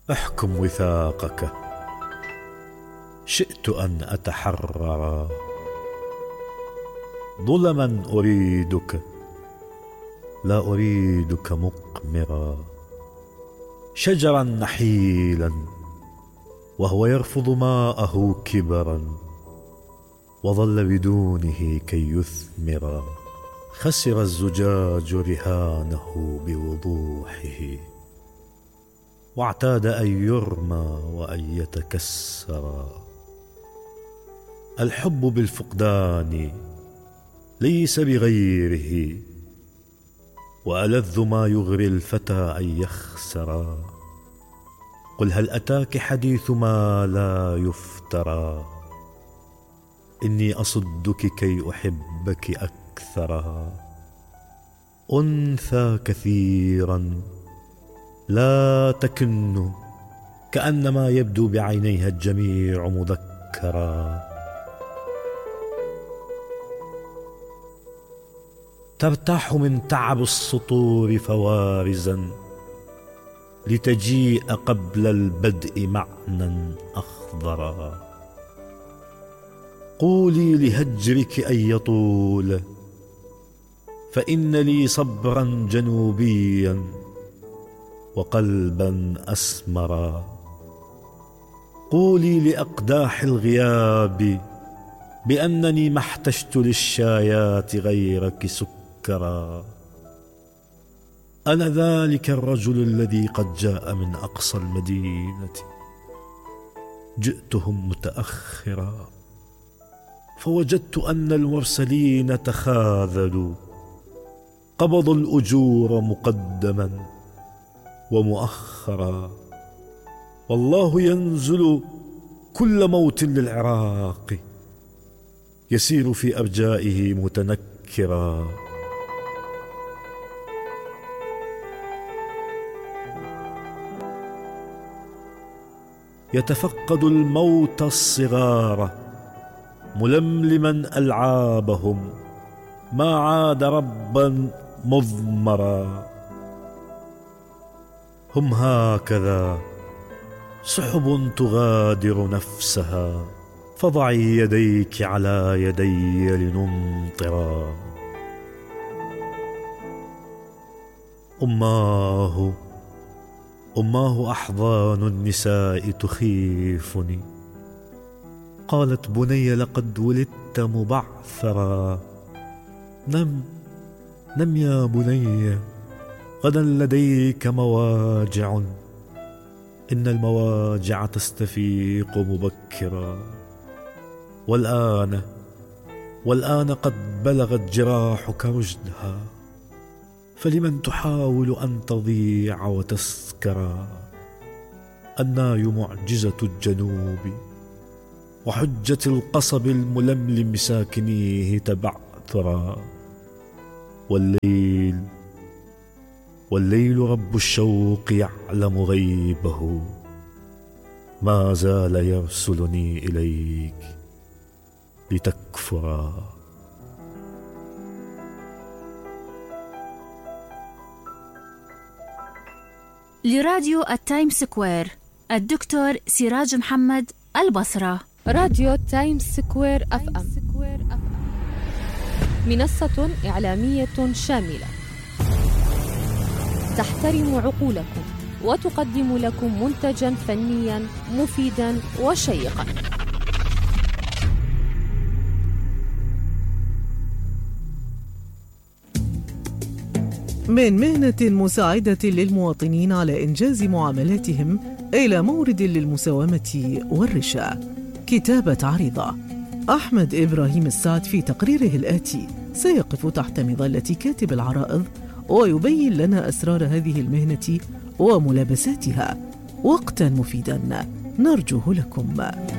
احكم وثاقك. شئت أن أتحرر، ظلما أريدك، لا أريدك مقمرا. شجرا نحيلا وهو يرفض ماءه كبرا، وظل بدونه كي يثمرا. خسر الزجاج رهانه بوضوحه، واعتاد أن يرمى وأن يتكسرا. الحب بالفقدان ليس بغيره، وألذ ما يغري الفتى أن يخسرا. قل هل أتاك حديث ما لا يفترى، إني أصدك كي أحبك أكثرا. أنثى كثيرا لا تكن، كأنما يبدو بعينيها الجميع مذكرا. ترتاح من تعب السطور فوارزا، لتجيء قبل البدء معنى أخضرا. قولي لهجرك أن يطول، فإن لي صبرا جنوبيا وقلبا أسمرا. قولي لأقداح الغياب بأنني ما احتجت للشايات غيرك سكرا. أنا ذلك الرجل الذي قد جاء من أقصى المدينة، جئتهم متأخرا، فوجدت أن المرسلين تخاذلوا، قبضوا الأجور مقدما ومؤخرا. والله ينزل كل موت للعراق، يسير في أرجائه متنكرا. يتفقد الموت الصغار، ململما ألعابهم، ما عاد ربا مضمرا. هم هكذا سحب تغادر نفسها، فضعي يديك على يدي لنمطرا. أماه أحضان النساء تخيفني. قالت بني لقد ولدت مبعثرا. نم يا بني، غدا لديك مواجع، إن المواجع تستفيق مبكرا. والآن قد بلغت جراحك رشدها، فلمن تحاول أن تضيع وتسكرا. الناي معجزة الجنوب، وحجة القصب الململم ساكنيه تبعثرا. والليل رب الشوق يعلم غيبه، ما زال يرسلني إليك لتكفرا. لراديو التايم سكوير، الدكتور سراج محمد، البصرة. راديو تايم سكوير أف أم، منصة إعلامية شاملة تحترم عقولكم وتقدم لكم منتجا فنيا مفيدا وشيقا. من مهنة مساعدة للمواطنين على إنجاز معاملاتهم إلى مورد للمساومة والرشا. كتابة عريضة. أحمد إبراهيم السعد في تقريره الآتي سيقف تحت مظلة كاتب العرائض ويبين لنا أسرار هذه المهنة وملابساتها وقتا مفيدا نرجوه لكم.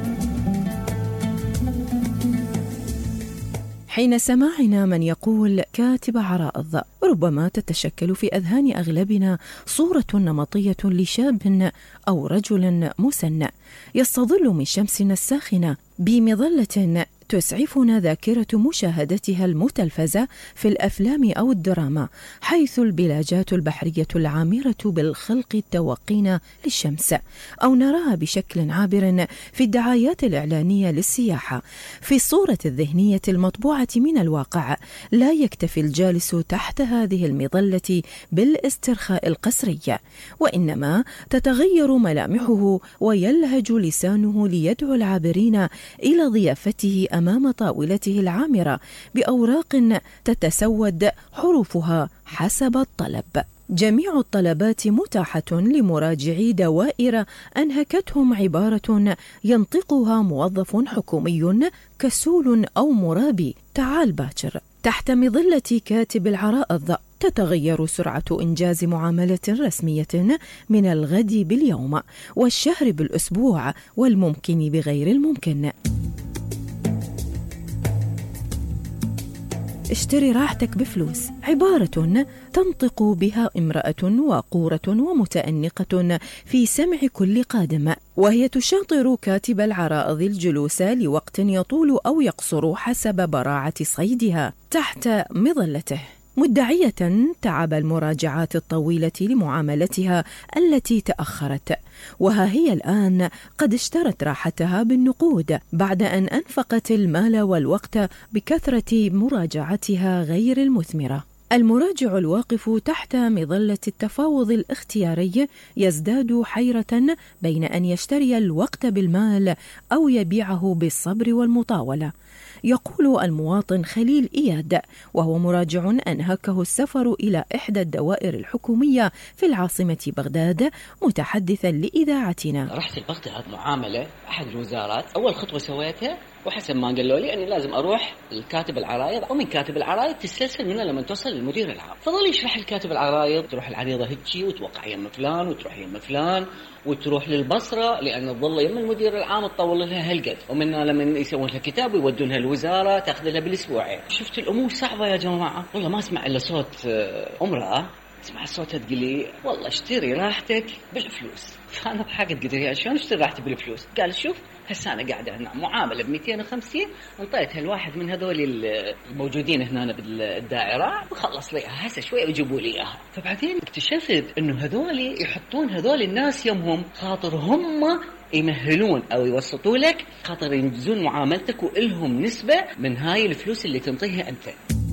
حين سماعنا من يقول كاتب عرائض، ربما تتشكل في أذهان أغلبنا صورة نمطية لشاب أو رجل مسن يستظل من شمسنا الساخنة بمظلة تسعفنا ذاكرة مشاهدتها المتلفزة في الأفلام أو الدراما، حيث البلاجات البحرية العامرة بالخلق التوقين للشمس، أو نراها بشكل عابر في الدعايات الإعلانية للسياحة. في الصورة الذهنية المطبوعة من الواقع لا يكتفي الجالس تحت هذه المظلة بالاسترخاء القسري، وإنما تتغير ملامحه ويلهج لسانه ليدعو العابرين إلى ضيافته أمام طاولته العامرة بأوراق تتسود حروفها حسب الطلب. جميع الطلبات متاحة لمراجعي دوائر أنهكتهم عبارة ينطقها موظف حكومي كسول أو مرابي: تعال باكر. تحت مظلة كاتب العرائض تتغير سرعة إنجاز معاملة رسمية من الغد باليوم، والشهر بالأسبوع، والممكن بغير الممكن. اشتري راحتك بفلوس، عبارة تنطق بها امرأة وقورة ومتأنقة في سمع كل قادم، وهي تشاطر كاتب العرائض الجلوس لوقت يطول أو يقصر حسب براعة صيدها تحت مظلته، مدعية تعب المراجعات الطويلة لمعاملتها التي تأخرت، وها هي الآن قد اشترت راحتها بالنقود بعد أن أنفقت المال والوقت بكثرة مراجعتها غير المثمرة. المراجع الواقف تحت مظلة التفاوض الاختياري يزداد حيرة بين أن يشتري الوقت بالمال أو يبيعه بالصبر والمطاولة. يقول المواطن خليل إياد، وهو مراجع أنهكه السفر إلى إحدى الدوائر الحكومية في العاصمة بغداد، متحدثا لإذاعتنا: رحت لبغداد معاملة أحد الوزارات، أول خطوة سويتها وحسب ما قالوا لي أني لازم أروح لكاتب العرايض، ومن كاتب العرايض تستسهل منه لما توصل للمدير العام. فضل يشرح الكاتب العرايض: تروح العريضة هتجي وتوقع يم فلان وتروح يم فلان وتروح للبصرة لأن تظل يم المدير العام تطول لها هالقد، ومنها لما يسوون لها كتاب ويودونها الوزارة تأخذ لها بالأسبوعين. شفت الأمور صعبة يا جماعة، والله ما أسمع إلا صوت امرأة تسمع صوتها تقول لي: والله اشتري راحتك بالفلوس. فأنا ضحكت قلت لها: شلون اشتري راحتي بالفلوس؟ قال: شوف هسه أنا قاعدة هنا معاملة ب250 انطيتها الواحد من هذول الموجودين هنا بالدائرة وخلص لي هسه شوية ويجيبوا لي إياها. فبعدين اكتشفت إنه هذول يحطون هذول الناس يمهم خاطر هم يمهلون أو يوسطوا لك خاطر ينجزون معاملتك وإلهم نسبة من هاي الفلوس اللي تنطيها أنت.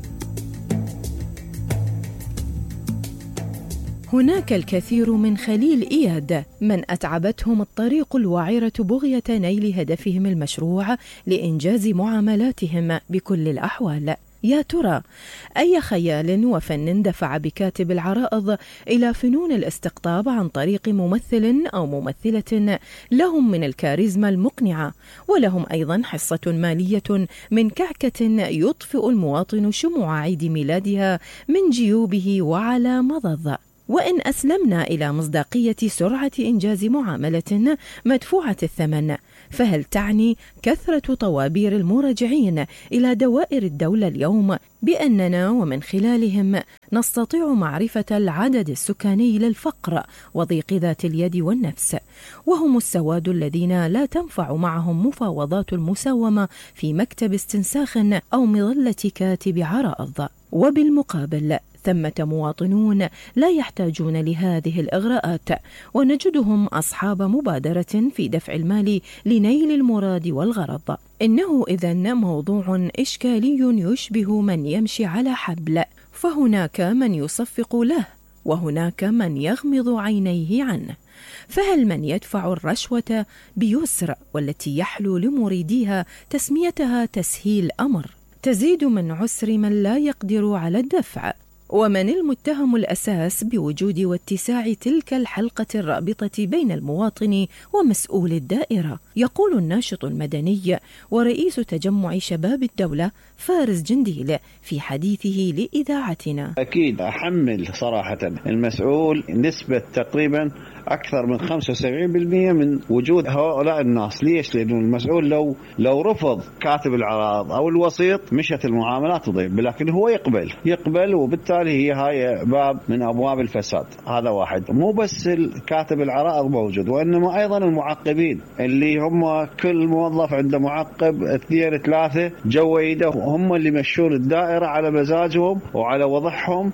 هناك الكثير من خليل إياد من أتعبتهم الطريق الوعرة بغية نيل هدفهم المشروع لإنجاز معاملاتهم بكل الأحوال. يا ترى أي خيال وفن دفع بكاتب العرائض إلى فنون الاستقطاب عن طريق ممثل أو ممثلة لهم من الكاريزما المقنعة، ولهم أيضا حصة مالية من كعكة يطفئ المواطن شموع عيد ميلادها من جيوبه وعلى مضض. وإن أسلمنا إلى مصداقية سرعة إنجاز معاملة مدفوعة الثمن، فهل تعني كثرة طوابير المراجعين إلى دوائر الدولة اليوم بأننا ومن خلالهم نستطيع معرفة العدد السكاني للفقر وضيق ذات اليد والنفس، وهم السواد الذين لا تنفع معهم مفاوضات المساومة في مكتب استنساخ أو مظلة كاتب عرائض؟ وبالمقابل ثمة مواطنون لا يحتاجون لهذه الإغراءات، ونجدهم أصحاب مبادرة في دفع المال لنيل المراد والغرض. إنه إذن موضوع إشكالي يشبه من يمشي على حبل، فهناك من يصفق له وهناك من يغمض عينيه عنه. فهل من يدفع الرشوة بيسر والتي يحلو لمريديها تسميتها تسهيل أمر تزيد من عسر من لا يقدر على الدفع؟ ومن المتهم الأساس بوجود واتساع تلك الحلقة الرابطة بين المواطن ومسؤول الدائرة؟ يقول الناشط المدني ورئيس تجمع شباب الدولة فارس جنديل في حديثه لإذاعتنا: أكيد أحمل صراحة المسؤول نسبة تقريبا أكثر من 75% من وجود هؤلاء الناس. ليش؟ لأنه المسؤول لو رفض كاتب العرائض أو الوسيط مشت المعاملات تضيع، لكن هو يقبل وبالتالي فبالتالي هي هاي باب من أبواب الفساد. هذا واحد. مو بس الكاتب العرائض موجود، وإنما أيضا المعقبين اللي هم كل موظف عنده معقب 2 3 جويده، هم اللي يمشون الدائرة على مزاجهم وعلى وضعهم.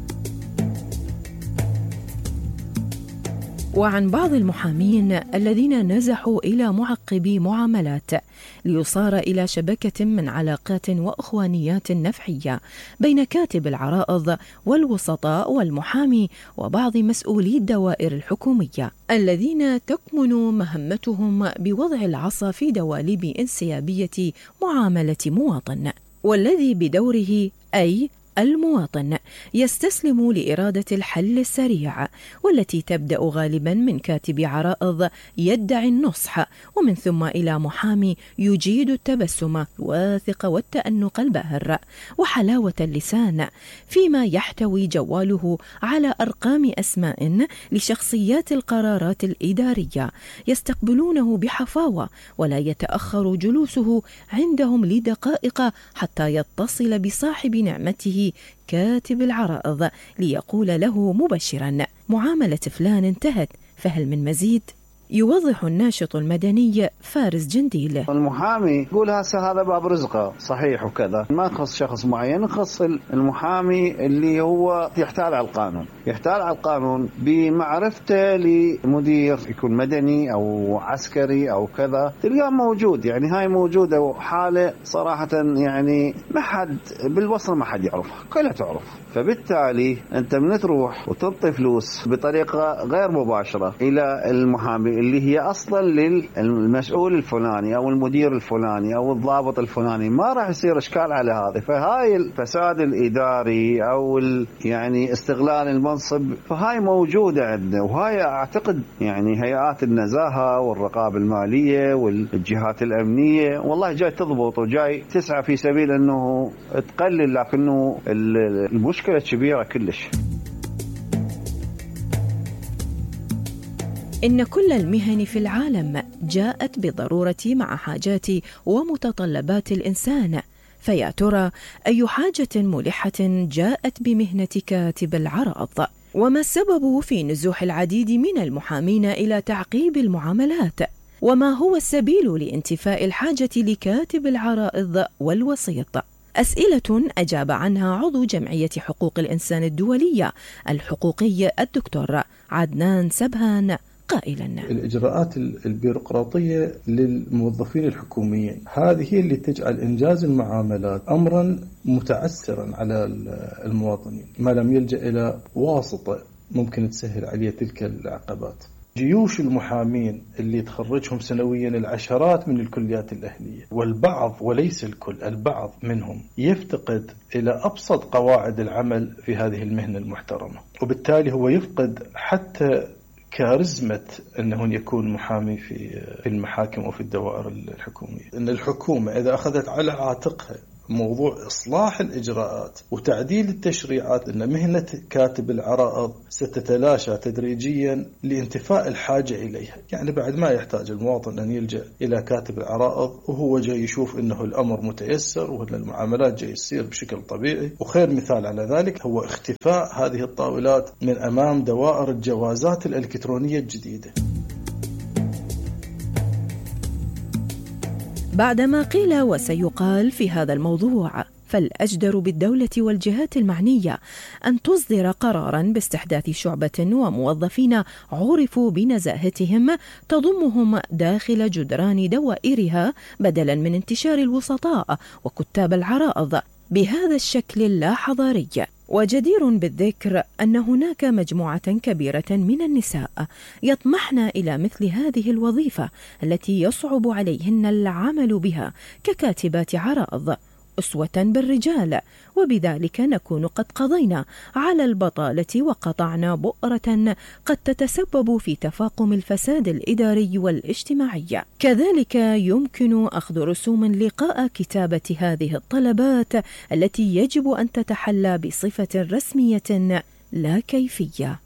وعن بعض المحامين الذين نزحوا إلى معقبي معاملات ليصار إلى شبكة من علاقات وأخوانيات نفعية بين كاتب العرائض والوسطاء والمحامي وبعض مسؤولي الدوائر الحكومية الذين تكمن مهمتهم بوضع العصا في دواليب انسيابية معاملة مواطن، والذي بدوره أي المواطن يستسلم لإرادة الحل السريع، والتي تبدأ غالبا من كاتب عرائض يدعي النصح، ومن ثم إلى محامي يجيد التبسم الواثق والتأنق الباهر وحلاوة اللسان، فيما يحتوي جواله على أرقام أسماء لشخصيات القرارات الإدارية يستقبلونه بحفاوة، ولا يتأخر جلوسه عندهم لدقائق حتى يتصل بصاحب نعمته كاتب العرائض ليقول له مبشرا: معاملة فلان انتهت، فهل من مزيد؟ يوضح الناشط المدني فارس جنديل: المحامي يقول هذا باب رزقه صحيح وكذا، ما يخص شخص معين، يخص المحامي اللي هو يحتال على القانون، يحتال على القانون بمعرفته لمدير يكون مدني أو عسكري أو كذا، تلقاه موجود. يعني هاي موجودة وحالة صراحة يعني ما حد بالوصل ما حد يعرفها، كلها تعرف. فبالتالي أنت من تروح وتعطي فلوس بطريقة غير مباشرة إلى المحامي اللي هي أصلا للمسؤول الفلاني أو المدير الفلاني أو الضابط الفلاني، ما راح يصير إشكال على هذا. فهاي الفساد الإداري أو يعني استغلال المنصب فهاي موجودة عندنا، وهاي أعتقد يعني هيئات النزاهة والرقابة المالية والجهات الأمنية والله جاي تضبط وجاي تسعى في سبيل أنه تقلل، لكنه المشكلة كبيرة كلش. إن كل المهن في العالم جاءت بالضرورة مع حاجات ومتطلبات الإنسان، فيا ترى أي حاجة ملحة جاءت بمهنة كاتب العرائض؟ وما السبب في نزوح العديد من المحامين إلى تعقيب المعاملات؟ وما هو السبيل لانتفاء الحاجة لكاتب العرائض والوسيط؟ أسئلة أجاب عنها عضو جمعية حقوق الإنسان الدولية الحقوقي الدكتور عدنان سبهان قائلا: الإجراءات البيروقراطية للموظفين الحكوميين هذه هي اللي تجعل إنجاز المعاملات أمرا متعسرا على المواطنين، ما لم يلجأ إلى واسطة ممكن تسهل عليه تلك العقبات. جيوش المحامين اللي تخرجهم سنويا العشرات من الكليات الأهلية، والبعض وليس الكل، البعض منهم يفتقد إلى أبسط قواعد العمل في هذه المهنة المحترمة، وبالتالي هو يفقد حتى كاريزمة أنه يكون محامي في المحاكم وفي الدوائر الحكومية. أن الحكومة إذا أخذت على عاتقها موضوع إصلاح الإجراءات وتعديل التشريعات، أن مهنة كاتب العرائض ستتلاشى تدريجيا لانتفاء الحاجة إليها. يعني بعد ما يحتاج المواطن أن يلجأ إلى كاتب العرائض وهو جاي يشوف أنه الأمر متيسر وأن المعاملات جاي يصير بشكل طبيعي. وخير مثال على ذلك هو اختفاء هذه الطاولات من أمام دوائر الجوازات الإلكترونية الجديدة. بعدما قيل وسيقال في هذا الموضوع، فالأجدر بالدولة والجهات المعنية أن تصدر قراراً باستحداث شعبة وموظفين عرفوا بنزاهتهم تضمهم داخل جدران دوائرها، بدلاً من انتشار الوسطاء وكتاب العرائض بهذا الشكل اللا حضاري. وجدير بالذكر أن هناك مجموعة كبيرة من النساء يطمحن إلى مثل هذه الوظيفة التي يصعب عليهن العمل بها ككاتبات عرائض، أسوة بالرجال، وبذلك نكون قد قضينا على البطالة وقطعنا بؤرة قد تتسبب في تفاقم الفساد الإداري والاجتماعي. كذلك يمكن أخذ رسوم لقاء كتابة هذه الطلبات التي يجب أن تتحلى بصفة رسمية لا كيفية.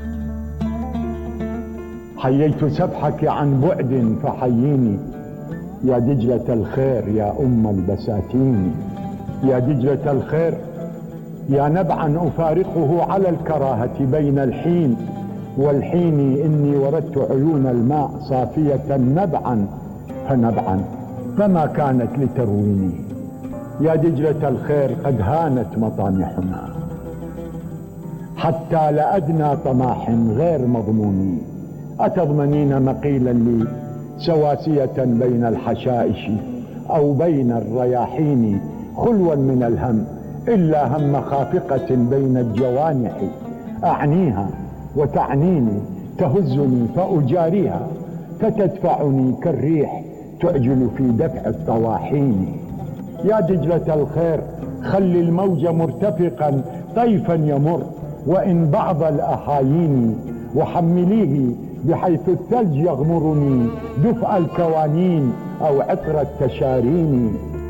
حييت سبحك عن بعد فحييني، يا دجلة الخير يا أم البساتين، يا دجلة الخير يا نبعا أفارقه على الكراهة بين الحين والحين، إني وردت عيون الماء صافية نبعا فنبعا فما كانت لترويني. يا دجلة الخير قد هانت مطامحنا حتى لأدنى طماح غير مضمون، أتضمنين مقيلا لي سواسية بين الحشائش أو بين الرياحين، خلوا من الهم إلا هم خافقة بين الجوانح، أعنيها وتعنيني تهزني فأجاريها، فتدفعني كالريح تعجل في دفع الطواحين. يا دجلة الخير خل الموج مرتفقا طيفا يمر وإن بعض الأحايين، وحمليه بحيث الثلج يغمرني دفء الكوانين أو عطر التشارين.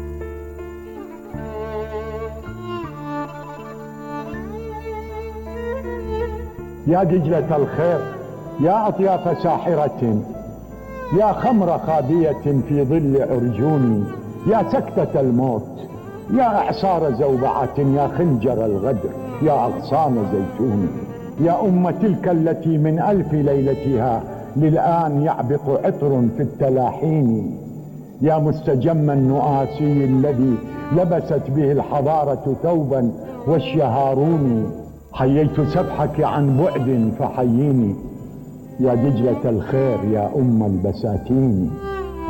يا دجلة الخير يا أطياف ساحرة، يا خمر خابية في ظل عرجوني، يا سكتة الموت، يا إعصار زوبعة، يا خنجر الغدر، يا أغصان زيتون، يا أم تلك التي من ألف ليلتها للآن يعبق عطر في التلاحين، يا مستجم النؤاسي الذي لبست به الحضارة ثوبا والشهارون، حييت سبحك عن بعد فحييني. يا دجلة الخير يا أم البساتين.